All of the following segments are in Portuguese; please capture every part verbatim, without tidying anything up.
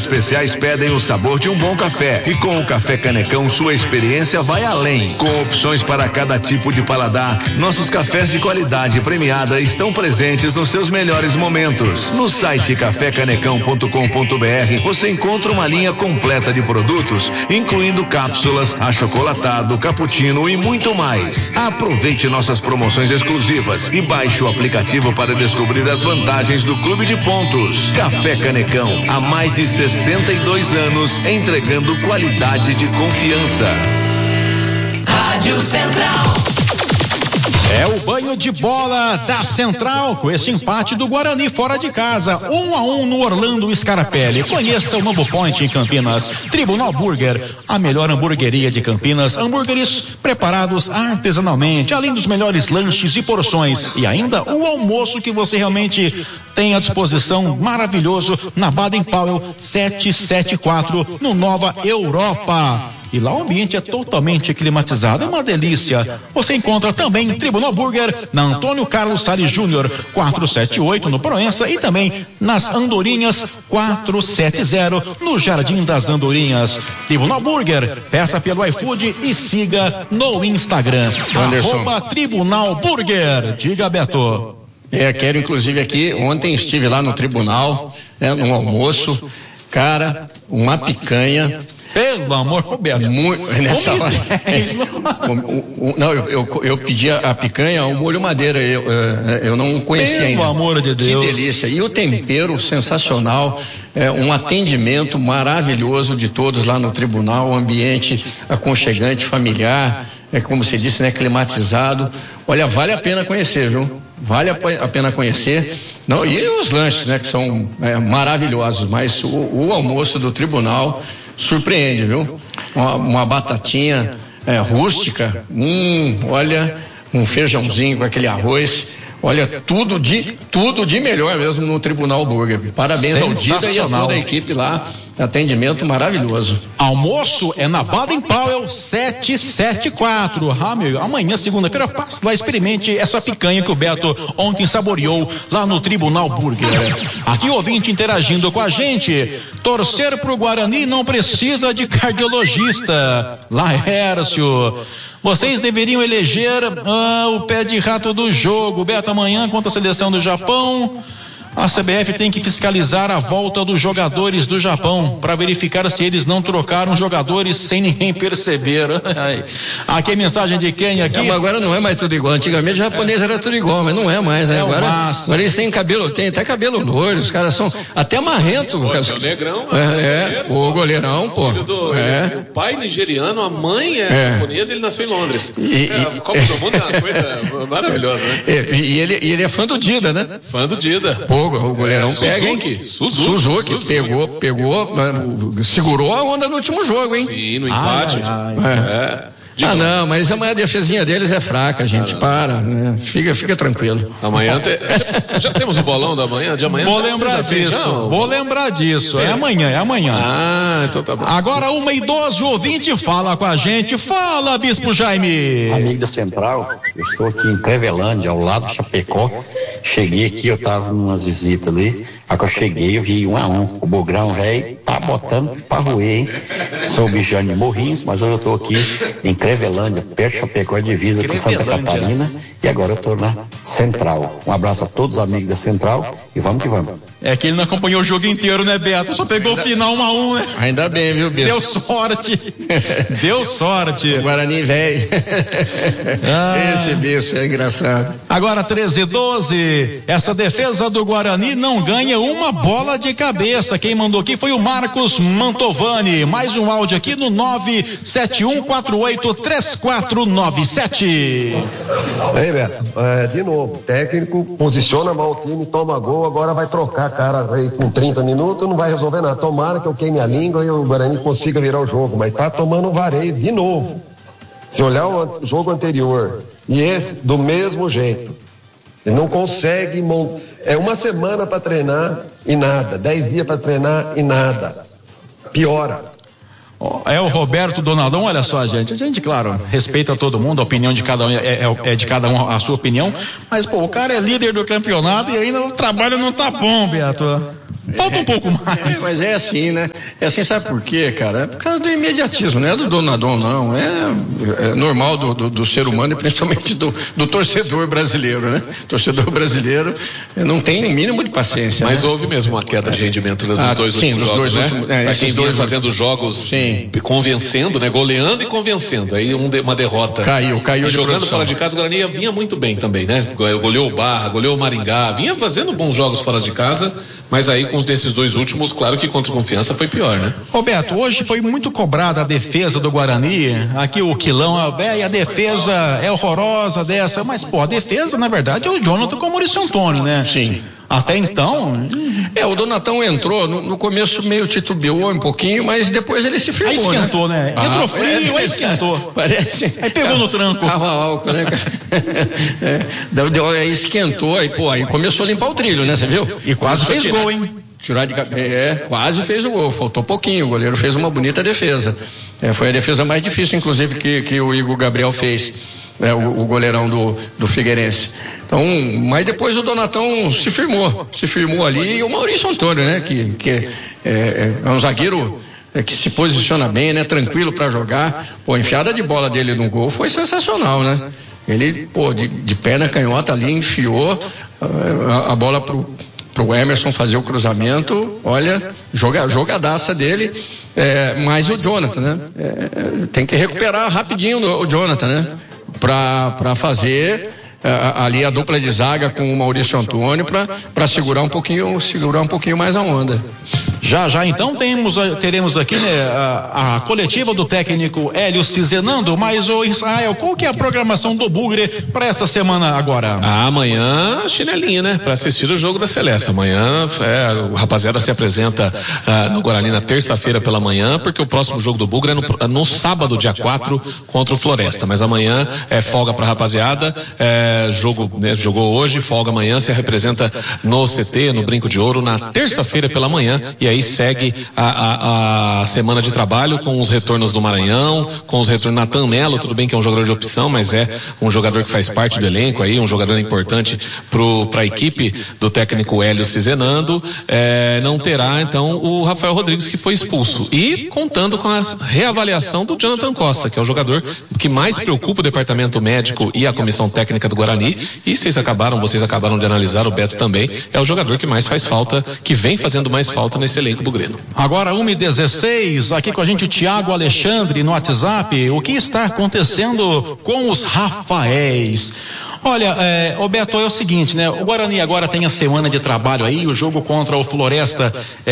especiais pedem o sabor de um bom café. E com o Café Canecão, sua experiência vai além. Com opções para cada tipo de paladar, nossos cafés de qualidade premiada estão presentes nos seus melhores momentos. No site café canecão ponto com ponto br você encontra uma linha completa de produtos, incluindo cápsulas, achocolatado, cappuccino e muito mais. Aproveite nossas promoções exclusivas e baixe o aplicativo para descobrir as vantagens do Clube de Pontos. Café Canecão, há mais de sessenta e dois anos, entregando qualidade de confiança. Rádio Central. É o banho de bola da Central, com esse empate do Guarani fora de casa, um a um no Orlando Scarpelli. Conheça o Novo Point em Campinas. Tribunal Burger, a melhor hamburgueria de Campinas. Hambúrgueres preparados artesanalmente, além dos melhores lanches e porções. E ainda o almoço que você realmente tem à disposição, maravilhoso, na Baden Powell setecentos e setenta e quatro, no Nova Europa. E lá o ambiente é totalmente climatizado, é uma delícia. Você encontra também Tribunal Burger na Antônio Carlos Salles Júnior, quatrocentos e setenta e oito, no Proença, e também nas Andorinhas, quatrocentos e setenta, no Jardim das Andorinhas. Tribunal Burger, peça pelo iFood e siga no Instagram. Anderson. Arroba Tribunal Burger. Diga, Beto. É, quero inclusive aqui, ontem estive lá no tribunal, né, num almoço, cara, uma picanha. Pelo amor, Roberto. Muito, nessa hora. Não, eu, eu, eu pedi a picanha ao molho madeira, eu, eu não conhecia Pelo ainda. Pelo amor de Deus. Que delícia. E o tempero sensacional, é, um atendimento maravilhoso de todos lá no tribunal, um ambiente aconchegante, familiar, é como você disse, né, climatizado. Olha, vale a pena conhecer, viu? Vale a pena conhecer. Não, e os lanches, né, que são é, maravilhosos, mas o, o almoço do tribunal surpreende, viu? Uma, uma batatinha é, rústica, hum, olha, um feijãozinho com aquele arroz, olha, tudo de, tudo de melhor mesmo no Tribunal Burger. Parabéns ao Dida e a toda a equipe lá, atendimento maravilhoso. Almoço é na Baden Powell setecentos e setenta e quatro. Ah, meu, amanhã, segunda-feira, passe lá, experimente essa picanha que o Beto ontem saboreou lá no Tribunal Burger. Aqui o ouvinte interagindo com a gente. Torcer pro Guarani não precisa de cardiologista. Laércio. Vocês deveriam eleger ah, o pé de rato do jogo. Beto, amanhã contra a seleção do Japão. A C B F tem que fiscalizar a volta dos jogadores do Japão para verificar se eles não trocaram jogadores sem ninguém perceber. Aqui é mensagem de quem aqui? É, agora não é mais tudo igual. Antigamente o japonês era tudo igual, mas não é mais. Né? É agora, agora eles têm cabelo, tem até cabelo loiro, os caras são até marrento. Pô, o negrão. É, é, o goleirão, pô. Do, é. O pai nigeriano, a mãe é, é. japonesa, ele nasceu em Londres. E, é, a Copa do Mundo é uma coisa maravilhosa, né? E, e, ele, e ele é fã do Dida, né? Fã do Dida. Pô, o goleirão é, pega, Suzuki, hein? Suzuki, Suzuki, Suzuki, pegou, pegou, segurou a onda no último jogo, hein? Sim, no empate. Ai, ai, é. É. De ah, não, mas amanhã a defesinha deles é fraca, gente. Para, né? fica, fica tranquilo. Amanhã te... já, já temos o bolão da manhã? De amanhã? Vou lembrar disso. Vou lembrar disso. É amanhã, é amanhã. Ah, então tá bom. Agora uma e doze, o ouvinte fala com a gente. Fala, Bispo Jaime. Amigo da Central, eu estou aqui em Crevelândia, ao lado de Chapecó. Cheguei aqui, eu tava numa visita ali. Aí que eu cheguei, eu vi um a um. O Bogrão, velho, tá botando pra roer, hein? Sou o Bijane de Morrinhos, mas hoje eu tô aqui em Crevelândia, perto de Chapecó, divisa com Santa Catarina. E agora eu tô na Central. Um abraço a todos os amigos da Central e vamos que vamos. É que ele não acompanhou o jogo inteiro, né, Beto? Só pegou o final um a um, né? Ainda bem, viu, Beto? Deu sorte. Deu sorte. O Guarani velho. Ah. Esse bicho é engraçado. Agora treze e doze. Essa defesa do Guarani não ganha uma bola de cabeça. Quem mandou aqui foi o Marcos Mantovani. Mais um áudio aqui no nove sete um quatro oito três quatro nove sete. Ei, Beto, é, de novo, técnico posiciona mal o time, toma gol, agora vai trocar, cara, aí com trinta minutos não vai resolver nada. Tomara que eu queime a língua e o Guarani consiga virar o jogo, mas tá tomando vareio de novo. Se olhar o jogo anterior e esse do mesmo jeito, ele não consegue montar. É uma semana para treinar e nada, dez dias para treinar e nada. Piora. É o Roberto Donaldão, olha só, gente, a gente, claro, respeita todo mundo, a opinião de cada um é, é, é de cada um a sua opinião, mas, pô, o cara é líder do campeonato e ainda o trabalho não tá bom, Beto. Falta um pouco mais. É, mas é assim, né? É assim, sabe por quê, cara? É por causa do imediatismo, não é do donador, não. É, é normal do, do, do ser humano e principalmente do, do torcedor brasileiro, né? Torcedor brasileiro não tem o mínimo de paciência. Mas né? houve mesmo uma queda de rendimento dos ah, dois sim, últimos dos jogos, dois né? últimos, é, Pra quem vinha dois fazendo jogos sim. convencendo, né? Goleando e convencendo. Aí um de, uma derrota. Caiu, caiu e de jogando produção. fora de casa, o Guarani vinha muito bem também, né? Goleou o Barra, goleou o Maringá, vinha fazendo bons jogos fora de casa, mas aí com desses dois últimos, claro que contra Confiança foi pior, né? Roberto, hoje foi muito cobrada a defesa do Guarani, aqui o Quilão, a, a defesa é horrorosa dessa, mas pô, a defesa na verdade é o Jonathan com o Maurício Antônio, né? Sim. Até então... É, o Donatão entrou, no, no começo meio titubeou um pouquinho, mas depois ele se firmou, aí esquentou, né? né? Entrou ah, frio, é, aí esquentou. Parece... Aí pegou cara, no tranco. Tava álcool, né, cara? É, deu, deu, aí esquentou, aí, pô, aí começou a limpar o trilho, né, você viu? E quase fez gol, hein? Tirar de é, quase fez o gol, faltou pouquinho, o goleiro fez uma bonita defesa. É, foi a defesa mais difícil, inclusive, que, que o Igor Gabriel fez, é, o, o goleirão do, do Figueirense. Então, mas depois o Donatão se firmou, se firmou ali, e o Maurício Antônio, né, que, que é, é, é um zagueiro é, que se posiciona bem, né, tranquilo para jogar. Pô, a enfiada de bola dele no gol foi sensacional, né? Ele, pô, de, de perna canhota ali, enfiou a, a bola pro pro Emerson fazer o cruzamento, olha, joga, jogadaça dele, é, mas o Jonathan, né? É, tem que recuperar rapidinho o Jonathan, né? Pra, pra fazer é, ali a dupla de zaga com o Maurício Antônio para segurar um pouquinho, segurar um pouquinho mais a onda. Já, já, então temos, teremos aqui, né, a, a coletiva do técnico Hélio Cizenando, mas o Israel, qual que é a programação do Bugre para essa semana agora? Ah, amanhã, chinelinha, né, para assistir o jogo da Celeste. Amanhã, é, o rapaziada se apresenta ah, no Guarani na terça-feira pela manhã, porque o próximo jogo do Bugre é no, no sábado, dia quatro, contra o Floresta, mas amanhã é folga pra rapaziada, é, jogo, né, jogou hoje, folga amanhã, se representa no C T, no Brinco de Ouro, na terça-feira pela manhã, e aí segue a, a, a semana de trabalho com os retornos do Maranhão, com os retornos Natan Melo, tudo bem que é um jogador de opção, mas é um jogador que faz parte do elenco aí, um jogador importante para a equipe do técnico Hélio Cizenando. É, não terá então o Rafael Rodrigues, que foi expulso, e contando com a reavaliação do Jonathan Costa, que é o jogador que mais preocupa o departamento médico e a comissão técnica do Guarani, e vocês acabaram, vocês acabaram de analisar, o Beto também é o jogador que mais faz falta, que vem fazendo mais falta nesse elenco bugreno. Agora uma e dezesseis, aqui com a gente o Tiago Alexandre no WhatsApp. O que está acontecendo com os Rafaéis? Olha, é, Roberto, é o seguinte, né? O Guarani agora tem a semana de trabalho aí, o jogo contra o Floresta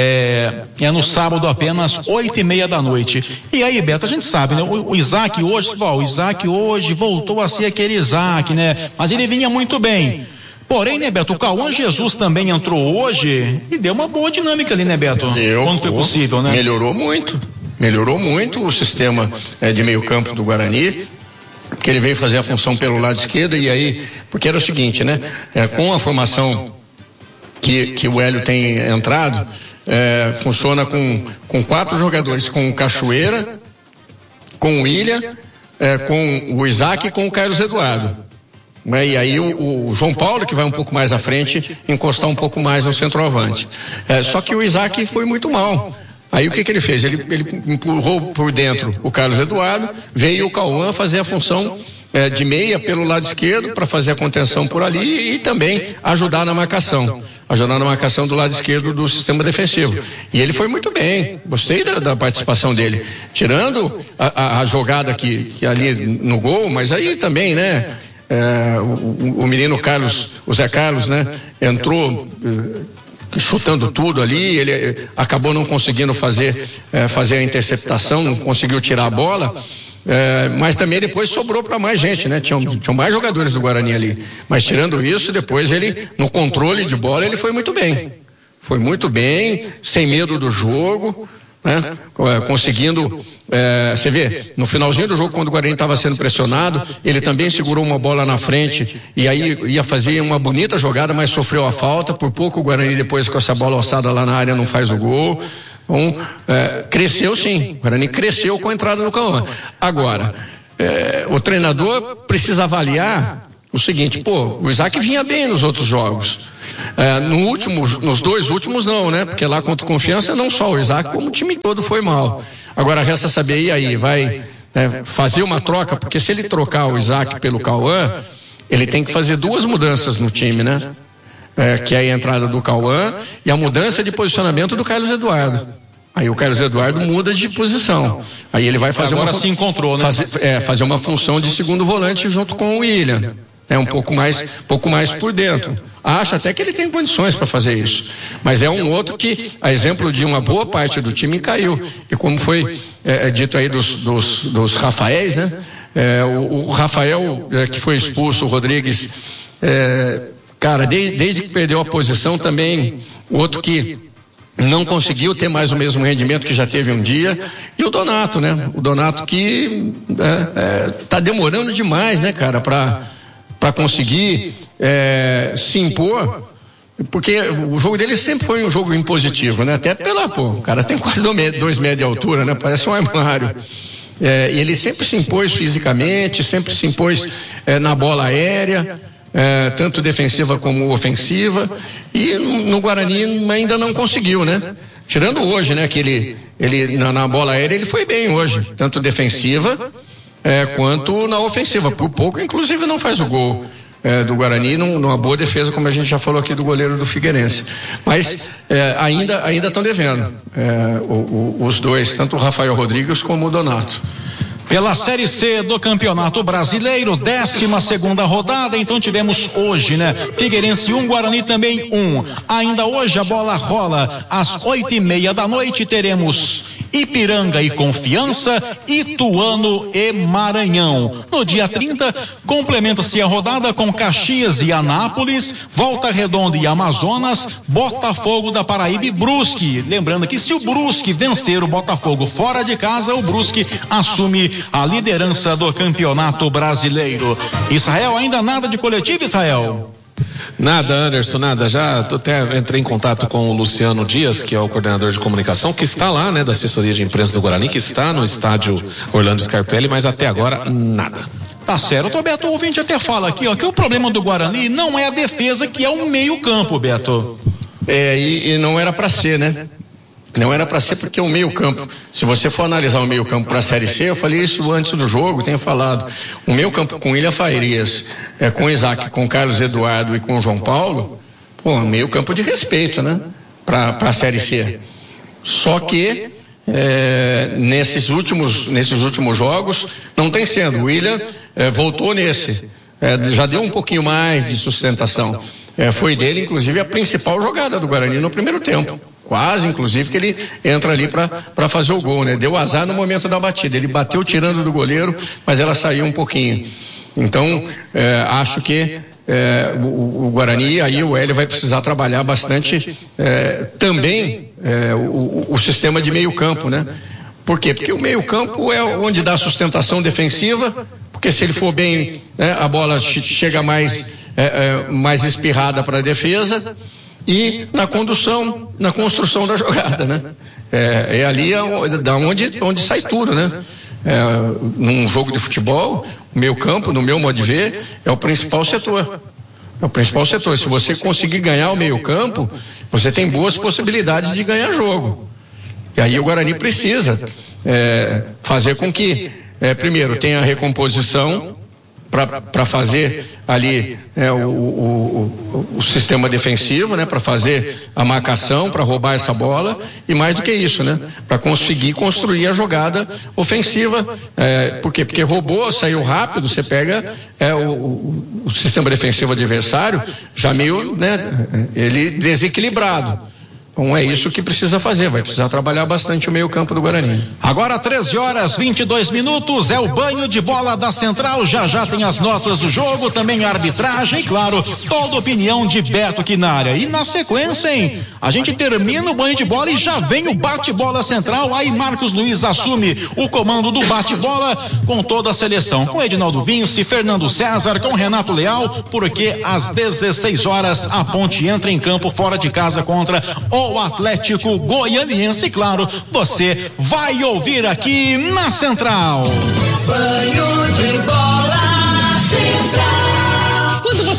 é, é no sábado apenas oito e meia da noite. E aí, Beto, a gente sabe, né? O, o Isaac hoje, ó, o Isaac hoje voltou a ser aquele Isaac, né? Mas ele vinha muito bem. Porém, né, Beto, o Cauã Jesus também entrou hoje e deu uma boa dinâmica ali, né, Beto? Deu, quando foi possível, né? Melhorou muito, melhorou muito o sistema é, de meio campo do Guarani, porque ele veio fazer a função pelo lado esquerdo, e aí, porque era o seguinte, né, é, com a formação que, que o Hélio tem entrado, é, funciona com, com quatro jogadores, com o Cachoeira, com o William, é, com o Isaac e com o Carlos Eduardo. E aí o, o João Paulo, que vai um pouco mais à frente, encostar um pouco mais no centroavante. É, só que o Isaac foi muito mal. Aí o que, que ele fez? Ele, ele empurrou por dentro o Carlos Eduardo, veio o Cauã fazer a função é, de meia pelo lado esquerdo para fazer a contenção por ali e também ajudar na marcação. Ajudar na marcação do lado esquerdo do sistema defensivo. E ele foi muito bem, gostei da, da participação dele. Tirando a, a, a jogada que, que ali no gol, mas aí também, né? É, o, o menino Carlos, o Zé Carlos, né, entrou é, chutando tudo ali, ele é, acabou não conseguindo fazer, é, fazer a interceptação, não conseguiu tirar a bola, é, mas também depois sobrou para mais gente, né, tinham, tinham mais jogadores do Guarani ali, mas tirando isso, depois ele, no controle de bola, ele foi muito bem, foi muito bem, sem medo do jogo, né? Conseguindo, é, você vê, no finalzinho do jogo, quando o Guarani estava sendo pressionado, ele também segurou uma bola na frente e aí ia fazer uma bonita jogada, mas sofreu a falta. Por pouco o Guarani, depois com essa bola alçada lá na área, não faz o gol. Então, é, cresceu sim, o Guarani cresceu com a entrada do Cauã. Agora, é, o treinador precisa avaliar o seguinte: pô, o Isaac vinha bem nos outros jogos. É, no último, nos dois últimos não, né? Porque lá contra o Confiança não só o Isaac, como o time todo foi mal. Agora resta saber, e aí, vai é, fazer uma troca? Porque se ele trocar o Isaac pelo Cauã, ele tem que fazer duas mudanças no time, né? É, que é a entrada do Cauã e a mudança de posicionamento do Carlos Eduardo. Aí o Carlos Eduardo muda de posição. Aí ele vai fazer Agora uma se encontrou, né? Fazer, é, fazer uma função de segundo volante junto com o William. É um pouco mais, pouco mais por dentro. Acho até que ele tem condições para fazer isso. Mas é um outro que, a exemplo de uma boa parte do time, caiu. E como foi é, dito aí dos, dos, dos Rafaéis, né? É, o, o Rafael, é, que foi expulso, o Rodrigues, é, cara, de, desde que perdeu a posição também, o outro que não conseguiu ter mais o mesmo rendimento que já teve um dia, e o Donato, né? O Donato que é, é, tá demorando demais, né, cara, para para conseguir é, se impor, porque o jogo dele sempre foi um jogo impositivo, né? Até pela, pô, o cara tem quase dois metros de altura, né? Parece um armário. É, e ele sempre se impôs fisicamente, sempre se impôs é, na bola aérea, é, tanto defensiva como ofensiva, e no, no Guarani ainda não conseguiu, né? Tirando hoje, né? Que ele, ele na, na bola aérea ele foi bem hoje, tanto defensiva É, quanto na ofensiva, por pouco inclusive não faz o gol é, do Guarani num, numa boa defesa, como a gente já falou aqui do goleiro do Figueirense, mas é, ainda ainda estão devendo é, o, o, os dois, tanto o Rafael Rodrigues como o Donato. Pela Série C do Campeonato Brasileiro, décima segunda rodada, então tivemos hoje, né? Figueirense um, Guarani também um. Ainda hoje a bola rola, às oito e meia da noite teremos Ipiranga e Confiança, Ituano e Maranhão. No dia trinta, complementa-se a rodada com Caxias e Anápolis, Volta Redonda e Amazonas, Botafogo da Paraíba e Brusque. Lembrando que se o Brusque vencer o Botafogo fora de casa, o Brusque assume a liderança do Campeonato Brasileiro. Israel, ainda nada de coletivo, Israel? Nada, Anderson, nada. Já até entrei em contato com o Luciano Dias, que é o coordenador de comunicação, que está lá, né, da assessoria de imprensa do Guarani, que está no estádio Orlando Scarpelli, mas até agora nada. Tá certo, Beto, o ouvinte até fala aqui, ó, que o problema do Guarani não é a defesa, que é o meio-campo, Beto. É, e, e não era para ser, né? Não era para ser, porque o meio-campo, se você for analisar o meio-campo para a Série C, eu falei isso antes do jogo, tenho falado. O meio-campo com William Fairias, é, com Isaac, com Carlos Eduardo e com João Paulo, pô, meio-campo de respeito, né? Para a Série C. Só que é, nesses últimos nesses últimos jogos não tem sendo. O William é, voltou nesse, é, já deu um pouquinho mais de sustentação. É, foi dele, inclusive, a principal jogada do Guarani no primeiro tempo. Quase, inclusive, que ele entra ali para fazer o gol, né? Deu azar no momento da batida. Ele bateu tirando do goleiro, mas ela saiu um pouquinho. Então, é, acho que é, o, o Guarani, aí o Hélio vai precisar trabalhar bastante é, também é, o, o sistema de meio campo, né? Por quê? Porque o meio campo é onde dá sustentação defensiva, porque se ele for bem, né, a bola chega mais, é, é, mais espirrada para a defesa, e na condução, na construção da jogada, né? É, é ali da onde, onde sai tudo, né? É, num jogo de futebol, o meio campo, no meu modo de ver, é o principal setor. É o principal setor. Se você conseguir ganhar o meio campo, você tem boas possibilidades de ganhar jogo. E aí o Guarani precisa é, fazer com que, é, primeiro, tenha a recomposição para fazer ali é, o, o, o, o sistema defensivo, né, para fazer a marcação, para roubar essa bola, e mais do que isso, né, para conseguir construir a jogada ofensiva. É, por quê? Porque roubou, saiu rápido, você pega é, o, o, o sistema defensivo adversário já meio, né, ele desequilibrado. Então é isso que precisa fazer, vai precisar trabalhar bastante o meio campo do Guarani. Agora treze horas, vinte e dois minutos, é o banho de bola da Central, já já tem as notas do jogo, também a arbitragem e claro, toda a opinião de Beto Quinalha. E na sequência, hein, a gente termina o banho de bola e já vem o bate-bola Central, aí Marcos Luiz assume o comando do bate-bola com toda a seleção, com Edinaldo Vince, Fernando César, com Renato Leal, porque às dezesseis horas a Ponte entra em campo fora de casa contra o o Atlético Goianiense, claro, você vai ouvir aqui na Central. Banho de bola Central. Quando você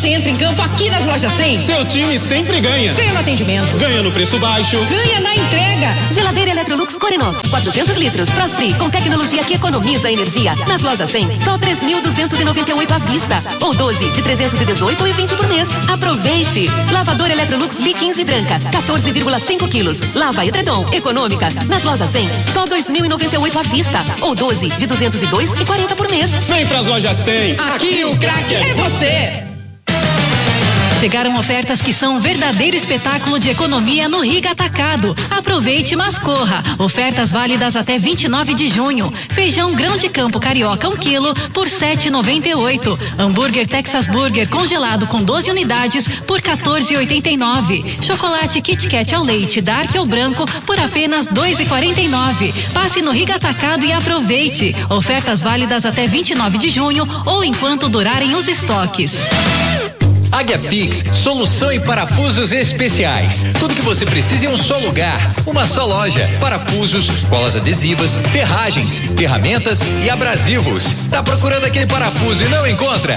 você entra em campo aqui nas Lojas cem. Seu time sempre ganha. Ganha no atendimento. Ganha no preço baixo. Ganha na entrega. Geladeira Electrolux Corinox, quatrocentos litros. Frost-free, com tecnologia que economiza energia. Nas Lojas cem, só três mil duzentos e noventa e oito à vista. Ou doze de trezentos e dezoito e vinte por mês. Aproveite. Lavadora Electrolux B quinze branca, quatorze vírgula cinco quilos. Lava edredom, econômica. Nas Lojas cem, só dois mil e noventa e oito à vista. Ou doze de duzentos e dois e quarenta por mês. Vem pras Lojas cem. Aqui o craque é você. Chegaram ofertas que são um verdadeiro espetáculo de economia no Riga Atacado. Aproveite, mas corra. Ofertas válidas até vinte e nove de junho. Feijão grão de campo carioca um quilo por sete reais e noventa e oito. Hambúrguer Texas Burger congelado com doze unidades por quatorze reais e oitenta e nove. Chocolate Kit Kat ao leite dark ou branco por apenas dois reais e quarenta e nove. Passe no Riga Atacado e aproveite. Ofertas válidas até vinte e nove de junho ou enquanto durarem os estoques. Águia Fix, solução em parafusos especiais. Tudo que você precisa em um só lugar, uma só loja. Parafusos, colas adesivas, ferragens, ferramentas e abrasivos. Tá procurando aquele parafuso e não encontra?